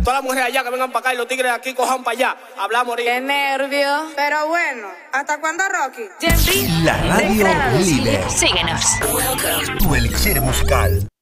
Todas las mujeres allá que vengan para acá y los tigres de aquí cojan para allá. Hablamos ahorita. Qué nervio. Pero bueno, ¿hasta cuándo, Rocky? Jeffrey, La radio líder. Síguenos. Tu elixir musical.